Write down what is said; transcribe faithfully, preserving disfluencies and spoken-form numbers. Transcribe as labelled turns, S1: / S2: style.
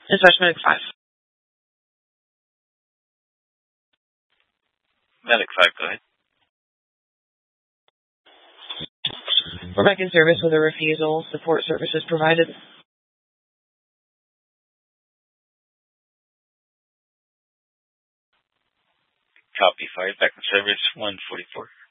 S1: Dispatch Medic five.
S2: Medic five, go ahead.
S1: We're back in service with a refusal. Support services provided.
S2: Copy, fired. Back in service, one forty-four.